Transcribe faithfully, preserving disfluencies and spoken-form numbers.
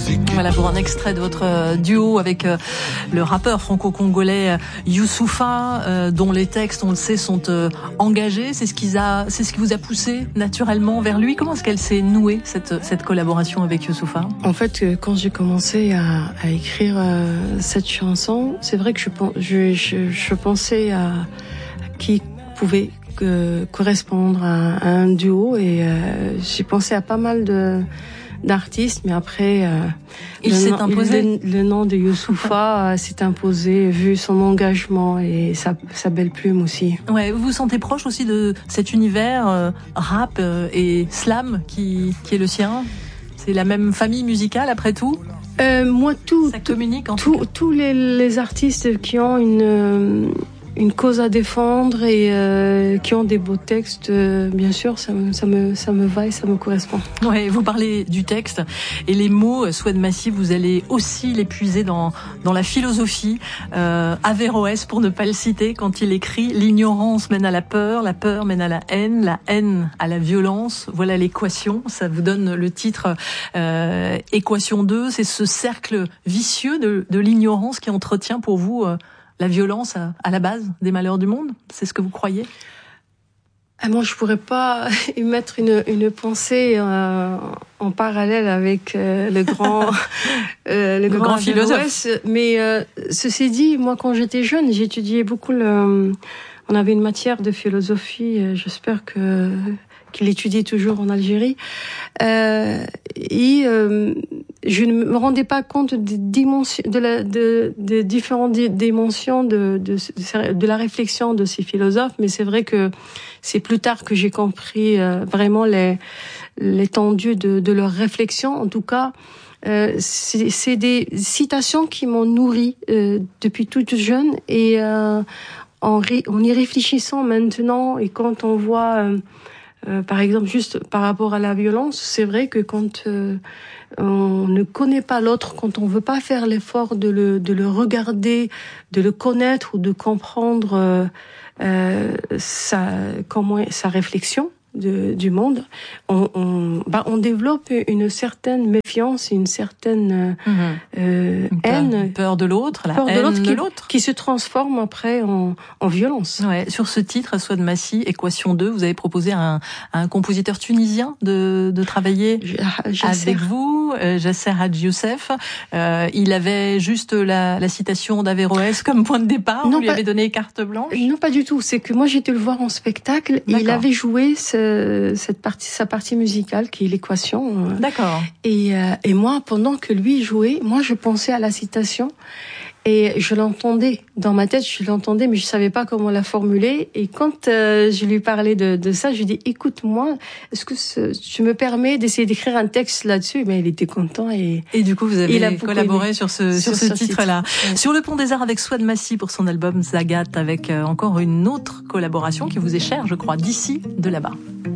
musique. Voilà pour un extrait de votre duo avec le rappeur franco-congolais Youssoupha, euh, dont les textes, on le sait, sont euh, engagés. C'est ce qui a, c'est ce qui vous a poussé naturellement vers lui. Comment est-ce qu'elle s'est nouée, cette, cette collaboration avec Youssoupha? En fait, quand j'ai commencé à, à écrire euh, cette chanson, c'est vrai que je, je, je, je pensais à, à qui pouvait que, correspondre à, à un duo, et euh, j'ai pensé à pas mal de d'artistes, mais après euh, il le, s'est nom, imposé. Le, le nom de Youssoupha euh, s'est imposé vu son engagement et sa, sa belle plume aussi. Ouais, vous vous sentez proche aussi de cet univers euh, rap euh, et slam qui qui est le sien? C'est la même famille musicale après tout? Euh, moi, tout, ça communique en tout, tous les, les artistes qui ont une euh, une cause à défendre et euh, qui ont des beaux textes, euh, bien sûr, ça me, ça me, ça me va et ça me correspond. Ouais, vous parlez du texte et les mots, Souhaid Massy, vous allez aussi les puiser dans dans la philosophie. Euh, Averroès, pour ne pas le citer, quand il écrit: l'ignorance mène à la peur, la peur mène à la haine, la haine à la violence. Voilà l'équation. Ça vous donne le titre euh, Équation deux. C'est ce cercle vicieux de, de l'ignorance qui entretient pour vous euh, la violence à, à la base des malheurs du monde. C'est ce que vous croyez? Ah, moi, je pourrais pas émettre une, une pensée euh, en parallèle avec euh, le grand, euh, le, le grand, grand philosophe. Mais euh, ceci dit, moi, quand j'étais jeune, j'étudiais beaucoup le. On avait une matière de philosophie. Euh, j'espère que qu'il étudie toujours en Algérie. Euh, et euh, je ne me rendais pas compte des dimensions, de la, de, de différentes dimensions de, de, de, de la réflexion de ces philosophes. Mais c'est vrai que c'est plus tard que j'ai compris euh, vraiment les, l'étendue de, de leurs réflexions. En tout cas, euh, c'est, c'est des citations qui m'ont nourri euh, depuis toute jeune. Et euh, en, ré, en y réfléchissant maintenant, et quand on voit... Euh, Euh, par exemple, juste par rapport à la violence, c'est vrai que quand euh, on ne connaît pas l'autre, quand on veut pas faire l'effort de le, de le regarder, de le connaître ou de comprendre euh, euh, sa, comment, sa réflexion de, du monde, on, on, bah, on développe une certaine méfiance, une certaine euh, mmh. euh, une peur, haine, une peur de l'autre, la peur haine de l'autre, de qui, l'autre, qui se transforme après en, en violence. Ouais, sur ce titre, Souhaid Massy, Équation deux, vous avez proposé à un, à un compositeur tunisien de, de travailler Jasser. avec vous, euh, Jasser Hadji Youssef. Euh, il avait juste la, la citation d'Averroès comme point de départ, non, vous lui pas, avez donné carte blanche? Non, pas du tout. C'est que moi, j'étais le voir en spectacle. Et il avait joué ce, cette partie, sa partie musicale, qui est l'équation. D'accord. Et, euh, et moi, pendant que lui jouait, moi, je pensais à la citation. Et je l'entendais dans ma tête, je l'entendais, mais je savais pas comment la formuler. Et quand euh, je lui parlais de, de ça, je lui dis: écoute-moi, est-ce que ce, tu me permets d'essayer d'écrire un texte là-dessus? Mais il était content et et du coup vous avez collaboré sur ce sur, sur ce titre-là. Titre. Ouais. Sur le Pont des Arts avec Souhaid Massy pour son album Zagat, avec euh, encore une autre collaboration qui vous est chère, je crois, d'ici, de là-bas.